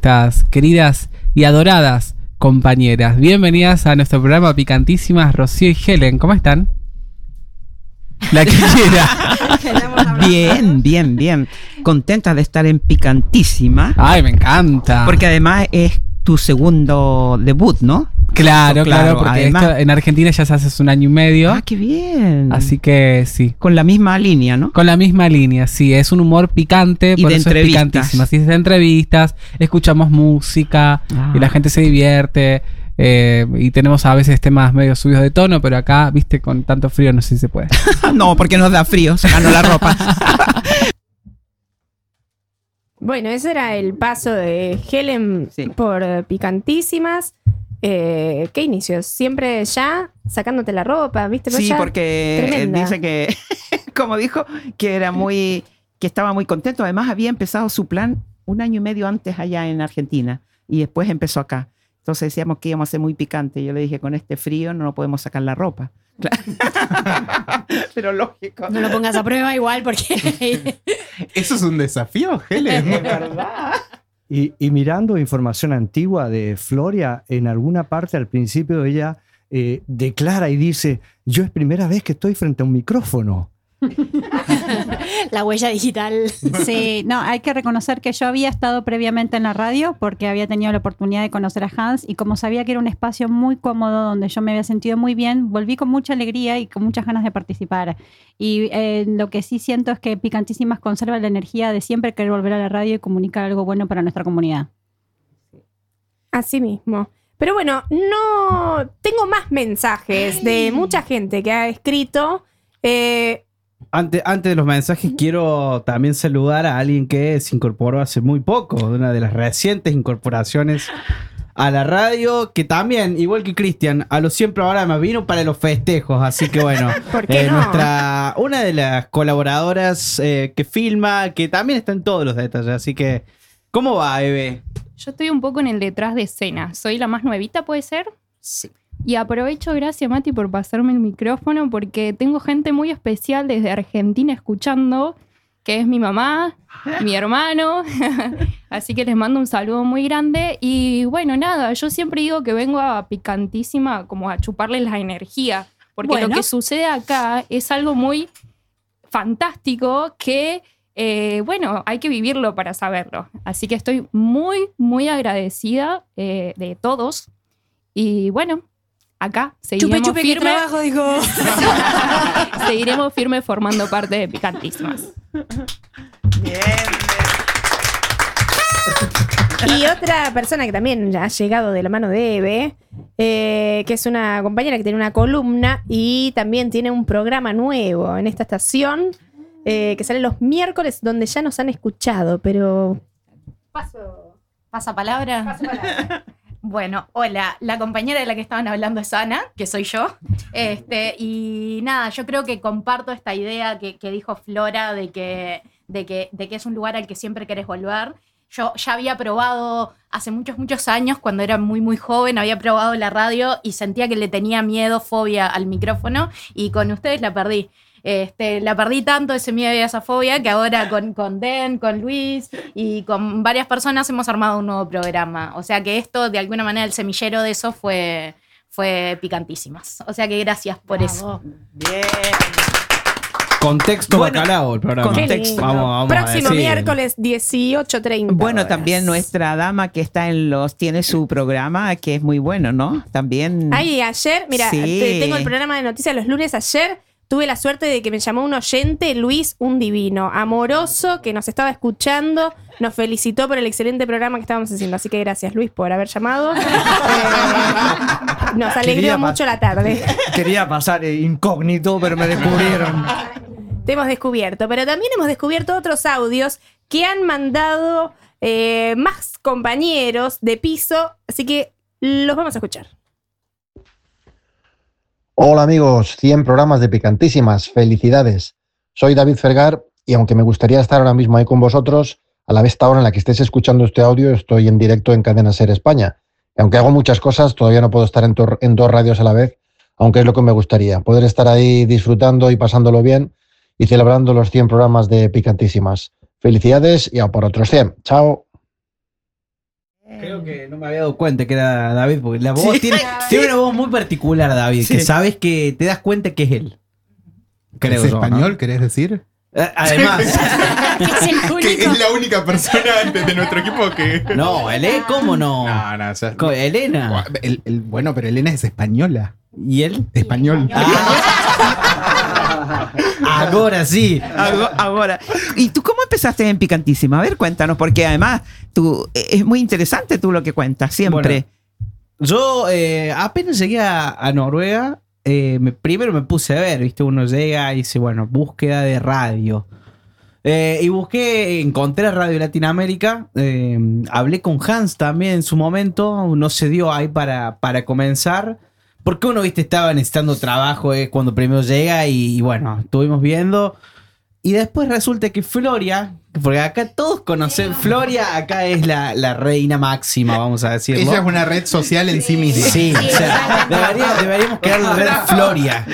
nuestras queridas y adoradas compañeras. Bienvenidas a nuestro programa Picantísimas, Rocío y Helen. ¿Cómo están? La que quiera. Bien. Contenta de estar en Picantísima. Ay, me encanta. Porque además es tu segundo debut, ¿no? Claro, porque además, esto en Argentina ya se hace un año y medio. Ah, qué bien. Así que sí. Con la misma línea, ¿no? Con la misma línea, sí. Es un humor picante, por eso es Picantísimas. Sí, es de entrevistas, escuchamos música y la gente se divierte. Y tenemos a veces temas medio subidos de tono, pero acá, viste, con tanto frío no sé si se puede. No, porque nos da frío, sacando la ropa. Bueno, ese era el paso de Helen por Picantísimas. ¿Qué inicios? Siempre ya sacándote la ropa, ¿viste? Sí, ya porque tremenda. dice que, como dijo, que estaba muy contento. Además, había empezado su plan 1 año y medio antes allá en Argentina y después empezó acá. Entonces decíamos que íbamos a ser muy picante. Yo le dije, con este frío no podemos sacar la ropa. Claro. Pero lógico. No lo pongas a prueba igual porque... Eso es un desafío, Helen. Es verdad. Y mirando información antigua de Floria, en alguna parte al principio ella declara y dice, yo es primera vez que estoy frente a un micrófono. La huella digital. Sí, no, hay que reconocer que yo había estado previamente en la radio porque había tenido la oportunidad de conocer a Hans y como sabía que era un espacio muy cómodo donde yo me había sentido muy bien, volví con mucha alegría y con muchas ganas de participar. Y lo que sí siento es que Picantísimas conserva la energía de siempre querer volver a la radio y comunicar algo bueno para nuestra comunidad. Así mismo. Pero bueno, no tengo más mensajes de mucha gente que ha escrito. Antes de los mensajes, quiero también saludar a alguien que se incorporó hace muy poco, de una de las recientes incorporaciones a la radio, que también, igual que Cristian, a los 100 programas vino para los festejos, así que bueno, ¿por qué no? una de las colaboradoras que filma, que también está en todos los detalles, así que, ¿cómo va, Eve? Yo estoy un poco en el detrás de escena, soy la más nuevita, ¿puede ser? Sí. Y aprovecho, gracias Mati por pasarme el micrófono, porque tengo gente muy especial desde Argentina escuchando, que es mi mamá, mi hermano, así que les mando un saludo muy grande. Y bueno, nada, yo siempre digo que vengo a Picantísima como a chuparles la energía, porque lo que sucede acá es algo muy fantástico que, bueno, hay que vivirlo para saberlo. Así que estoy muy, muy agradecida de todos. Y bueno, acá seguiremos firme. Trabajo, dijo. Seguiremos firme formando parte de Picantísimas. Bien. Y otra persona que también ha llegado de la mano de Eve, que es una compañera que tiene una columna y también tiene un programa nuevo en esta estación que sale los miércoles, donde ya nos han escuchado, pero... ¿Pasa palabra? Bueno, hola, la compañera de la que estaban hablando es Ana, que soy yo. Y nada, yo creo que comparto esta idea que dijo Flora de que es un lugar al que siempre querés volver. Yo ya había probado hace muchos años, cuando era muy, muy joven, había probado la radio y sentía que le tenía miedo, fobia al micrófono, y con ustedes la perdí. La perdí tanto, ese miedo y esa fobia, que ahora con Den, con Luis y con varias personas hemos armado un nuevo programa. O sea que esto, de alguna manera, el semillero de eso fue Picantísimas. O sea que gracias por eso. Bien. Contexto bacalao el programa. Contexto. Vamos Próximo a decir. miércoles 18:30. Bueno, horas. también nuestra dama que está tiene su programa que es muy bueno, ¿no? También. Ay, ayer, mira, Sí. tengo el programa de noticias los lunes. Ayer tuve la suerte de que me llamó un oyente, Luis, un divino, amoroso, que nos estaba escuchando, nos felicitó por el excelente programa que estábamos haciendo. Así que gracias, Luis, por haber llamado. Nos alegró mucho la tarde. Quería pasar incógnito, pero me descubrieron. Te hemos descubierto, pero también hemos descubierto otros audios que han mandado más compañeros de piso, así que los vamos a escuchar. Hola amigos, 100 programas de Picantísimas, felicidades. Soy David Fergar y aunque me gustaría estar ahora mismo ahí con vosotros, a la vez esta hora en la que estéis escuchando este audio estoy en directo en Cadena Ser España. Y aunque hago muchas cosas, todavía no puedo estar en 2 radios a la vez, aunque es lo que me gustaría, poder estar ahí disfrutando y pasándolo bien y celebrando los 100 programas de Picantísimas. Felicidades y a por otros 100. Chao. Creo que no me había dado cuenta que era David, porque la voz tiene una voz muy particular, David, que sabes que te das cuenta que es él. Creo ¿Es español, ¿no? ¿Querés decir? Además, que es la única persona de nuestro equipo que. No, Elena, ¿cómo no? No, o sea, Elena. Bueno, pero Elena es española. ¿Y él? Español. Ahora sí. Ahora. ¿Y tú cómo empezaste en Picantísima? A ver, cuéntanos, porque además es muy interesante tú lo que cuentas, siempre. Bueno, yo apenas llegué a Noruega, primero me puse a ver, ¿viste? Uno llega y dice, bueno, búsqueda de radio. Y encontré Radio Latinoamérica, hablé con Hans también en su momento, no se dio ahí para comenzar. Porque uno, viste, estaba necesitando trabajo cuando primero llega y bueno, estuvimos viendo. Y después resulta que Floria, porque acá todos conocen, Floria acá es la reina máxima, vamos a decirlo. Ella es una red social en sí misma. Sí, o sea, deberíamos crear la red Floria.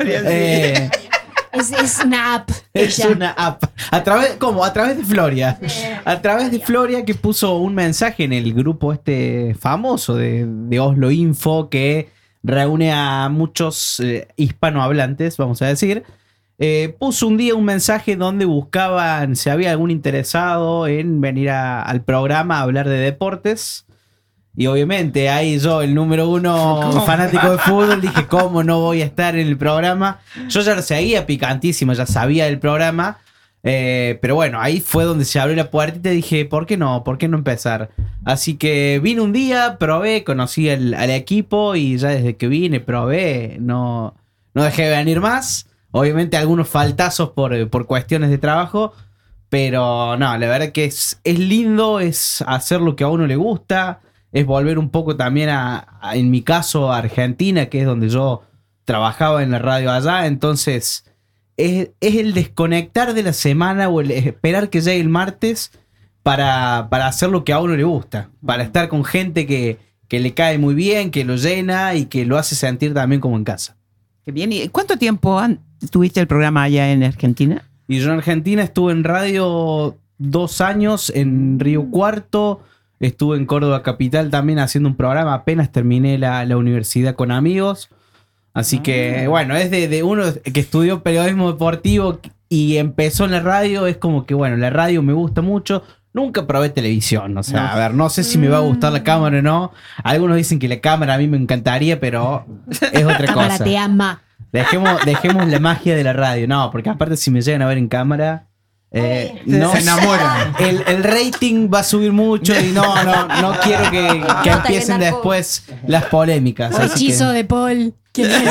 Es una app. Es una app. ¿A través de Floria. A través de Floria, que puso un mensaje en el grupo famoso de Oslo Info, que reúne a muchos hispanohablantes, vamos a decir. Puso un día un mensaje donde buscaban si había algún interesado en venir al programa a hablar de deportes. Y obviamente ahí yo, el número 1 fanático de fútbol, dije, ¿cómo no voy a estar en el programa? Yo ya lo seguía Picantísima, ya sabía del programa. Pero bueno, ahí fue donde se abrió la puertita y dije, ¿por qué no? ¿Por qué no empezar? Así que vine un día, probé, conocí al equipo y ya desde que vine, probé, no dejé de venir más. Obviamente algunos faltazos por cuestiones de trabajo, pero no, la verdad que es lindo, es hacer lo que a uno le gusta, es volver un poco también en mi caso, a Argentina, que es donde yo trabajaba en la radio allá, entonces es el desconectar de la semana o el esperar que llegue el martes para hacer lo que a uno le gusta, para estar con gente que le cae muy bien, que lo llena y que lo hace sentir también como en casa. Qué bien. ¿Y cuánto tiempo tuviste el programa allá en Argentina? Y yo en Argentina estuve en radio 2 años, en Río Cuarto, estuve en Córdoba Capital también haciendo un programa, apenas terminé la universidad con amigos. Así que, bueno, es de uno que estudió periodismo deportivo y empezó en la radio, es como que, bueno, la radio me gusta mucho. Nunca probé televisión, o sea, a ver, no sé si me va a gustar la cámara o no. Algunos dicen que la cámara a mí me encantaría, pero es otra cosa. Cámara te ama. Dejemos la magia de la radio. No, porque aparte si me llegan a ver en cámara, no, se enamoran. El rating va a subir mucho y no quiero que empiecen después las polémicas. Hechizo de Paul. ¿Quién es?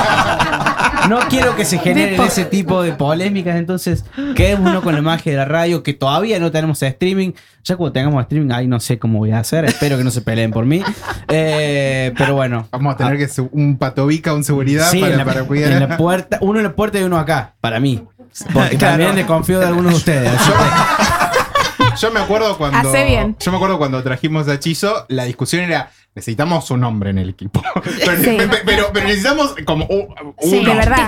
No quiero que se generen ese tipo de polémicas, entonces quedémonos con la magia de la radio, que todavía no tenemos streaming. Ya cuando tengamos streaming, ahí no sé cómo voy a hacer, espero que no se peleen por mí. Pero bueno. Vamos a tener que un patobica, un seguridad sí, para cuidar. En la puerta, uno en la puerta y uno acá, para mí. Porque también le confío de algunos de ustedes. Yo me acuerdo cuando trajimos a Chizo, la discusión era: necesitamos un hombre en el equipo. Pero necesitamos como uno. Sí, de verdad.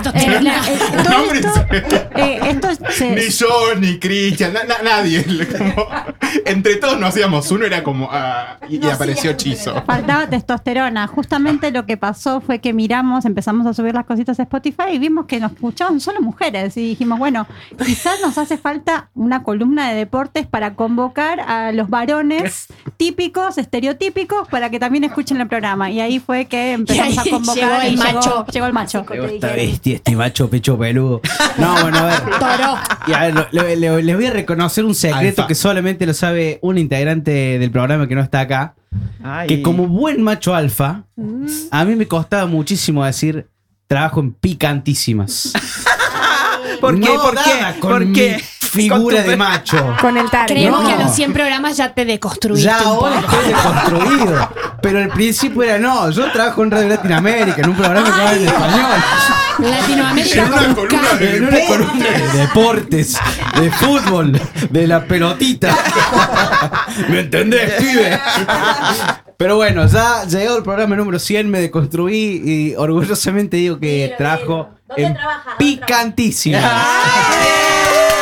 Ni yo, ni Cristian, nadie. Entre todos nos hacíamos uno, era como. Y apareció Chizo. Faltaba testosterona. Justamente lo que pasó fue que empezamos a subir las cositas a Spotify y vimos que nos escuchaban solo mujeres. Y dijimos, bueno, quizás nos hace falta una columna de deportes para convocar a los varones típicos, estereotípicos, para que también escuchen el programa. Y ahí fue que empezamos a convocar. Llegó el macho. Esta bestia, este macho pecho peludo. No, bueno, a ver. Toro. Y a ver, les voy a reconocer un secreto que solamente lo sabe un integrante del programa que no está acá. Ay. Que como buen macho alfa, a mí me costaba muchísimo decir trabajo en Picantísimas. ¿Por qué? ¿Por qué? Figura de macho. Con el target. Creemos que a los 100 programas ya te deconstruiste. Ya ahora estoy deconstruido. Pero al principio era no. Yo trabajo en Radio Latinoamérica, en un programa que habla en español. Latinoamérica en una columna de deportes, de fútbol, de la pelotita. ¿Me entendés, pibe? Pero bueno, ya llegó el programa número 100, me deconstruí y orgullosamente digo que trabajo en Picantísima.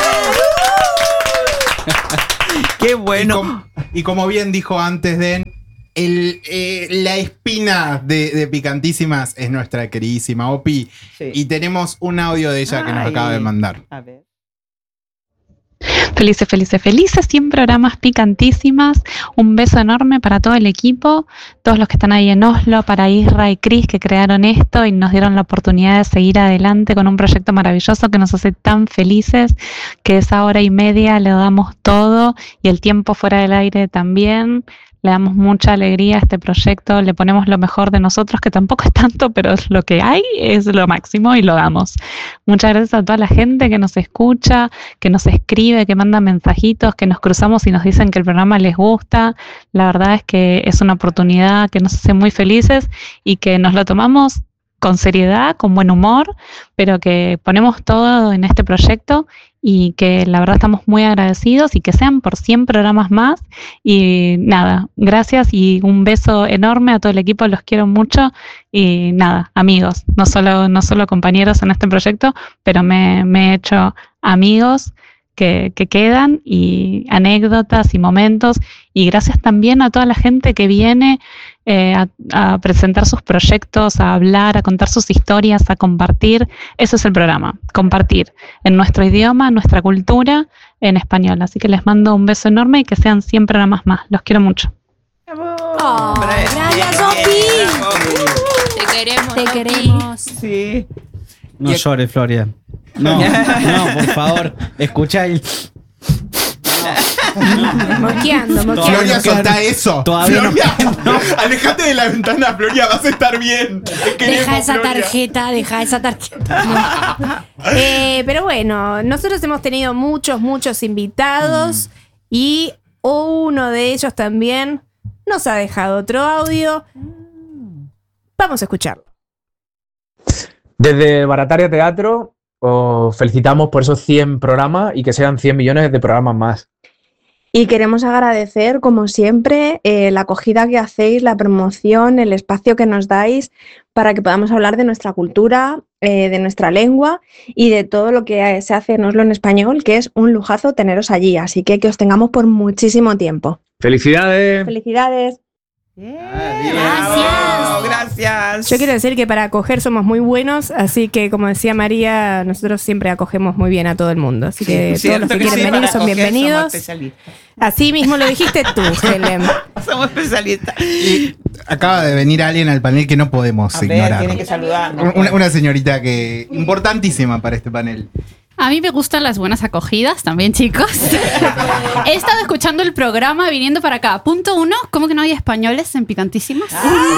¡Qué bueno! Y como bien dijo antes Den, la espina de Picantísimas es nuestra queridísima Opi. Sí. Y tenemos un audio de ella que nos acaba de mandar. A ver. Felices, 100 programas Picantísimas. Un beso enorme para todo el equipo, todos los que están ahí en Oslo, para Isra y Cris que crearon esto y nos dieron la oportunidad de seguir adelante con un proyecto maravilloso que nos hace tan felices, que esa hora y media le damos todo y el tiempo fuera del aire también. Le damos mucha alegría a este proyecto, le ponemos lo mejor de nosotros, que tampoco es tanto, pero es lo que hay, es lo máximo y lo damos. Muchas gracias a toda la gente que nos escucha, que nos escribe, que manda mensajitos, que nos cruzamos y nos dicen que el programa les gusta. La verdad es que es una oportunidad que nos hace muy felices y que nos lo tomamos con seriedad, con buen humor, pero que ponemos todo en este proyecto y que la verdad estamos muy agradecidos y que sean por 100 programas más. Y nada, gracias y un beso enorme a todo el equipo, los quiero mucho y nada, amigos, no solo compañeros en este proyecto, pero me he hecho amigos que quedan y anécdotas y momentos, y gracias también a toda la gente que viene a presentar sus proyectos, a hablar, a contar sus historias, a compartir. Ese es el programa, compartir en nuestro idioma, nuestra cultura, en español. Así que les mando un beso enorme y que sean 100 programas más. Los quiero mucho. Oh, gracias, Sofi. Te queremos. Sí. No llores, Floria. No, por favor, escucha el... Moqueando. Floria, soltá eso. Todavía Floria, no. Alejate de la ventana, Floria, vas a estar bien. Deja esa tarjeta. No. Pero bueno, nosotros hemos tenido muchos invitados y uno de ellos también nos ha dejado otro audio. Vamos a escucharlo. Desde Barataria Teatro os felicitamos por esos 100 programas y que sean 100 millones de programas más. Y queremos agradecer, como siempre, la acogida que hacéis, la promoción, el espacio que nos dais para que podamos hablar de nuestra cultura, de nuestra lengua y de todo lo que se hace en Oslo en español, que es un lujazo teneros allí. Así que os tengamos por muchísimo tiempo. ¡Felicidades! ¡Felicidades! Gracias. Yo quiero decir que para acoger somos muy buenos, así que como decía María, nosotros siempre acogemos muy bien a todo el mundo. Así que todos los que quieren venir son bienvenidos. Así mismo lo dijiste tú, Helen. Somos especialistas. Y acaba de venir alguien al panel que no podemos ignorar. Tienen que saludar. Una señorita que importantísima para este panel. A mí me gustan las buenas acogidas también, chicos. He estado escuchando el programa viniendo para acá. Punto 1, ¿cómo que no hay españoles en Picantísimas?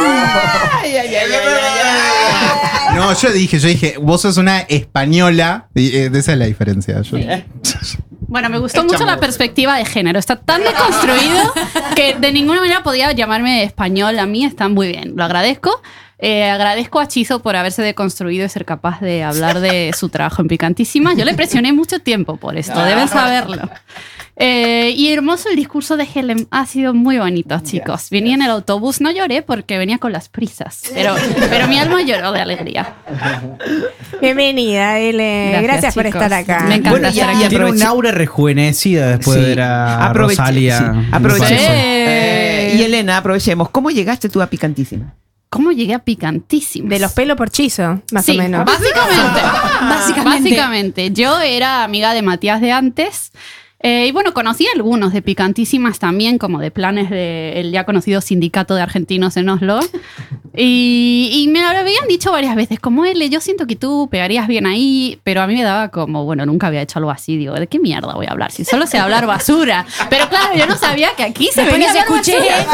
No, yo dije, vos sos una española. Esa es la diferencia. Bueno, me gustó mucho la perspectiva de género. Está tan deconstruido que de ninguna manera podía llamarme español. A mí está muy bien, lo agradezco. Agradezco a Chizo por haberse deconstruido y ser capaz de hablar de su trabajo en Picantísimas. Yo le presioné mucho tiempo por esto, deben saberlo. Y hermoso el discurso de Helen. Ha sido muy bonito, chicos. Venía en el autobús, no lloré porque venía con las prisas, pero mi alma lloró de alegría. Bienvenida, Helen. Gracias por estar acá. Me encanta estar aquí. Tiene un aura rejuvenecida después de ver a Rosalía. Sí. Aprovechemos. Y Elena, aprovechemos. ¿Cómo llegaste tú a Picantísima? ¿Cómo llegué a Picantísimas? De los pelos por Chizo, más o menos. Básicamente. Yo era amiga de Matías de antes. Y bueno, conocí a algunos de Picantísimas también, como de planes del ya conocido sindicato de argentinos en Oslo. Y me lo habían dicho varias veces, como yo siento que tú pegarías bien ahí, pero a mí me daba como, bueno, nunca había hecho algo así. Digo, ¿de qué mierda voy a hablar? Si solo sé hablar basura. Pero claro, yo no sabía que aquí se venía a escuché.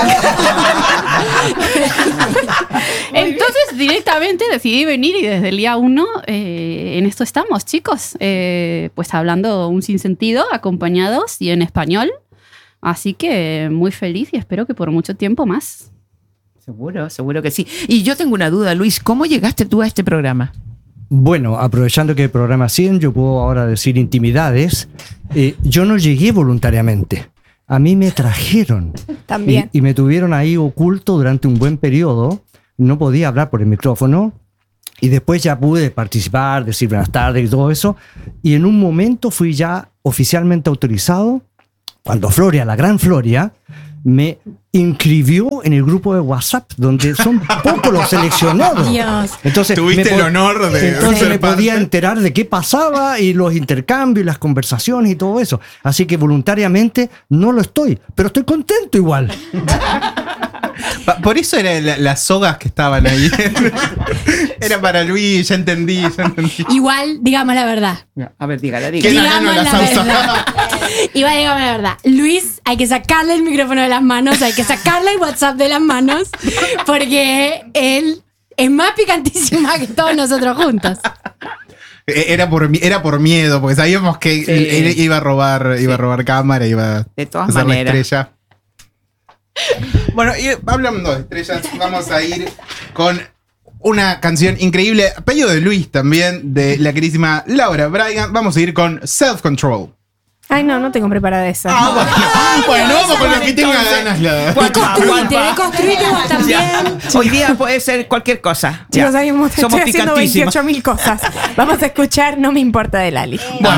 Entonces, directamente decidí venir y desde el día 1 en esto estamos, chicos. Pues hablando un sinsentido, acompañados y en español. Así que muy feliz y espero que por mucho tiempo más. Seguro que sí. Y yo tengo una duda, Luis, ¿cómo llegaste tú a este programa? Bueno, aprovechando que el programa 100, yo puedo ahora decir intimidades. Yo no llegué voluntariamente. A mí me trajeron. También. Y me tuvieron ahí oculto durante un buen periodo. No podía hablar por el micrófono. Y después ya pude participar, decir buenas tardes y todo eso. Y en un momento fui ya oficialmente autorizado cuando Floria, la gran Floria, me inscribió en el grupo de WhatsApp, donde son pocos los seleccionados. Dios. Entonces, tuviste el honor de entonces me parte. podía enterar de qué pasaba y los intercambios, las conversaciones y todo eso. Así que voluntariamente no lo estoy, pero estoy contento igual. Por eso eran las sogas que estaban ahí. Era para Luis, ya entendí. Igual, digamos la verdad. A ver, dígala. Digamos la verdad. Igual, digamos la verdad. Luis, hay que sacarle el micrófono de las manos, hay que sacarle el WhatsApp de las manos, porque él es más picantísima que todos nosotros juntos. Era por miedo, porque sabíamos que él iba a robar cámara, iba de todas a ser maneras. la estrella. Bueno, y hablando de estrellas, vamos a ir con una canción increíble, pedido de Luis también, de la queridísima Laura Bryan. Vamos a ir con Self Control. Ay, no tengo preparada esa. Bueno, vamos con lo que tenga ganas. Deconstruite vos también. Hoy día puede ser cualquier cosa. Chicos, Somos estoy haciendo picantísimos. 28.000 cosas. Vamos a escuchar No me importa de Lali.